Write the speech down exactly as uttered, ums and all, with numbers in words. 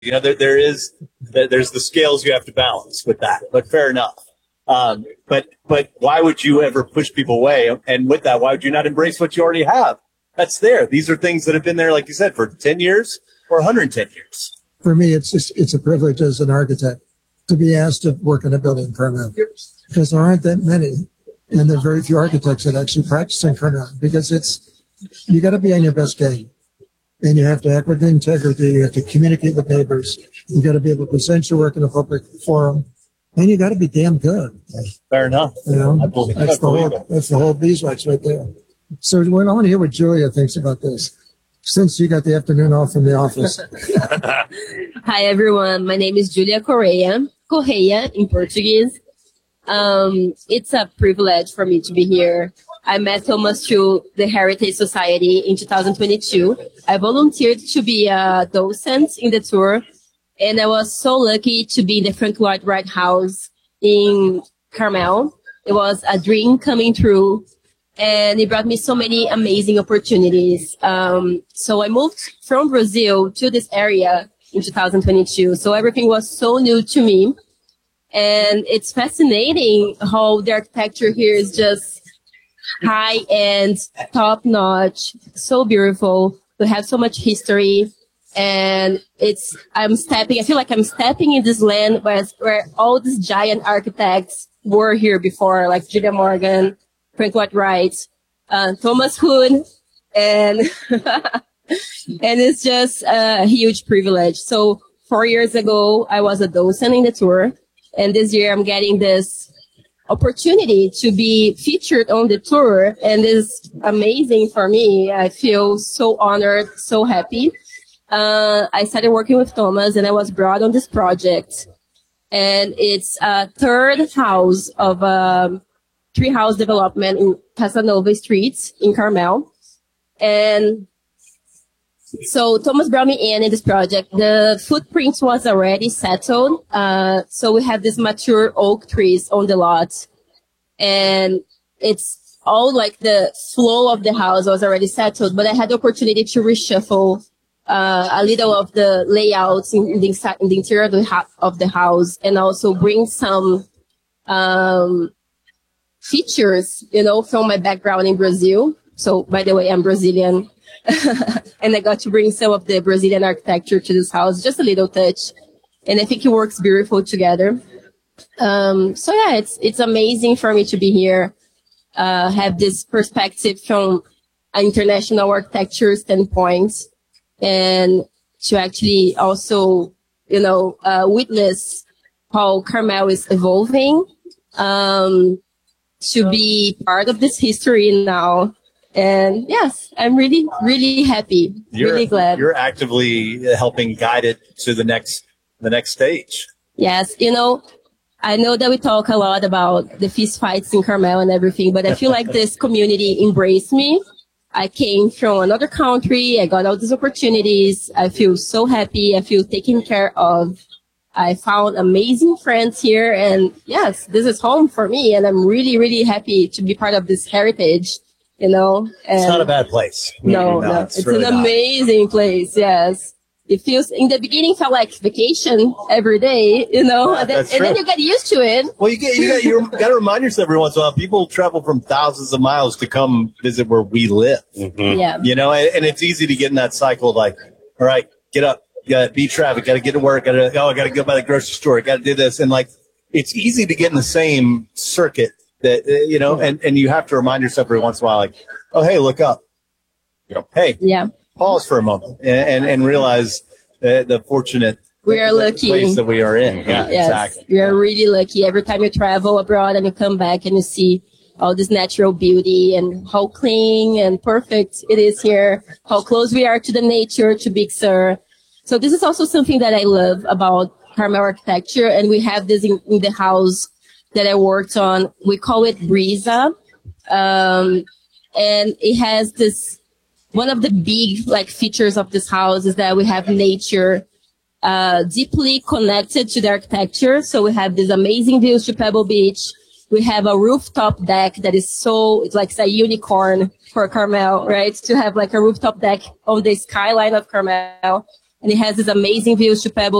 You know, there, there is, there's the scales you have to balance with that, but fair enough. Um, but, but why would you ever push people away? And with that, why would you not embrace what you already have? That's there. These are things that have been there, like you said, for ten years or one hundred ten years. For me, it's just, it's a privilege as an architect to be asked to work in a building permit, because there aren't that many, and there are very few architects that actually practice in permit, because it's, you got to be on your best game, and you have to act with integrity. You have to communicate with neighbors. You got to be able to present your work in a public forum, and you got to be damn good. Fair enough. You know, I believe, that's I the whole, it. that's the whole beeswax right there. So I want to hear what Julia thinks about this, since you got the afternoon off from the office. Hi, everyone. My name is Julia Correa, Correia in Portuguese. Um, it's a privilege for me to be here. I met Thomas through the Heritage Society in two thousand twenty-two. I volunteered to be a docent in the tour, and I was so lucky to be in the Frank Lloyd Wright House in Carmel. It was a dream coming true, and it brought me so many amazing opportunities. Um, so I moved from Brazil to this area in two thousand twenty-two. So everything was so new to me. And it's fascinating how the architecture here is just high-end, top-notch, so beautiful. We have so much history. And it's, I'm stepping, I feel like I'm stepping in this land where, where all these giant architects were here before, like Julia Morgan, Frank Lloyd Wright, uh, Thomas Hood, and, and it's just a huge privilege. So four years ago, I was a docent in the tour, and this year I'm getting this opportunity to be featured on the tour, and it's amazing for me. I feel so honored, so happy. Uh, I started working with Thomas, and I was brought on this project, and it's a third house of a three house development in Casanova Street in Carmel. And so Thomas brought me in in this project. The footprint was already settled. Uh, so we have these mature oak trees on the lot, and it's all like the flow of the house was already settled, but I had the opportunity to reshuffle Uh, a little of the layouts in, in, the, in the interior of the, of the house, and also bring some um, features, you know, from my background in Brazil. So, by the way, I'm Brazilian, and I got to bring some of the Brazilian architecture to this house, just a little touch, and I think it works beautiful together. Um, so yeah, it's it's amazing for me to be here, uh, have this perspective from an international architecture standpoint, and to actually also, you know, uh, witness how Carmel is evolving, um, to be part of this history now. And yes, I'm really, really happy, you're, really glad. You're actively helping guide it to the next, the next stage. Yes. You know, I know that we talk a lot about the fist fights in Carmel and everything, but I feel like this community embraced me. I came from another country. I got all these opportunities. I feel so happy. I feel taken care of. I found amazing friends here. And yes, this is home for me. And I'm really, really happy to be part of this heritage, you know. And it's not a bad place. No, no, no. It's, it's really an amazing not. place. Yes. It feels, in the beginning, felt like vacation every day, you know, yeah, and, then, and then you get used to it. Well, you get, you got, you got to remind yourself every once in a while, people travel from thousands of miles to come visit where we live. Mm-hmm. Yeah. You know, and, and it's easy to get in that cycle of like, all right, get up, you got to beat traffic, got to get to work, got to, oh, I got to go by the grocery store, got to do this. And like, it's easy to get in the same circuit that, uh, you know, and, and you have to remind yourself every once in a while, like, oh, hey, look up. You know, hey, yeah. pause for a moment and, and, and realize the, the fortunate we are lucky place that we are in. Yeah, yes, exactly. We are really lucky. Every time you travel abroad and you come back and you see all this natural beauty and how clean and perfect it is here, how close we are to the nature, to Big Sur. So this is also something that I love about Carmel architecture. And we have this in, in the house that I worked on. We call it Brisa. Um, and it has this, one of the big like features of this house is that we have nature uh deeply connected to the architecture. So we have these amazing views to Pebble Beach. We have a rooftop deck that is so, it's like it's a unicorn for Carmel, right? To have like a rooftop deck on the skyline of Carmel. and it has these amazing views to Pebble